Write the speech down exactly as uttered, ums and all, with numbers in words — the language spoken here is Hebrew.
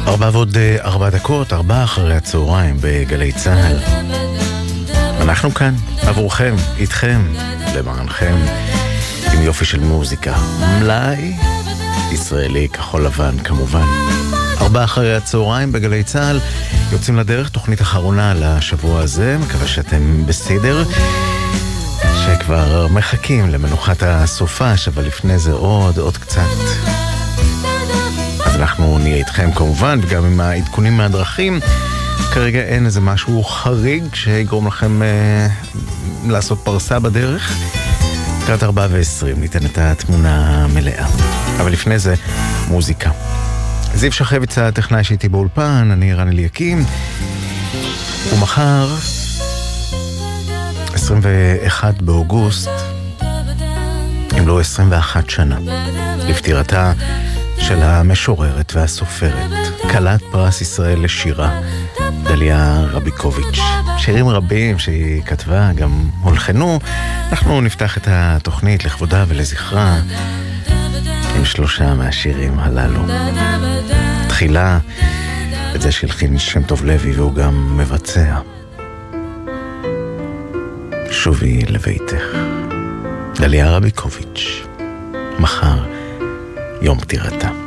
ארבע ועוד ארבע דקות, ארבע אחרי הצהריים בגלי צהל. אנחנו כאן, עבורכם, איתכם, למענכם, עם יופי של מוזיקה. מלאי ישראלי כחול לבן, כמובן. ארבע אחרי הצהריים בגלי צהל, יוצאים לדרך, תוכנית אחרונה לשבוע הזה. מקווה שאתם בסדר, שכבר מחכים למנוחת הסופש, אבל לפני זה עוד, עוד קצת. אז אנחנו נהיה איתכם כמובן, וגם עם העדכונים מהדרכים. כרגע אין איזה משהו חריג שיגרום לכם אה, לעשות פרסה בדרך. קראת ארבע ועשרים, ניתן את התמונה המלאה. אבל לפני זה, מוזיקה. זיו שחביץ הטכנאי שהייתי באולפן, אני רן אליקים. ומחר, עשרים ואחד באוגוסט, אם לא עשרים ואחת שנה, לפטירתה של המשוררת והסופרת, כלת פרס ישראל לשירה, דליה רביקוביץ'. שירים רבים שהיא כתבה, גם הולחנו. אנחנו נפתח את התוכנית לכבודה ולזכרה עם שלושה מהשירים הללו. תחילה את זה שהלחין שם טוב לוי, והוא גם מבצע. שובי לביתך, דליה רביקוביץ'. מחר יום פטירתה.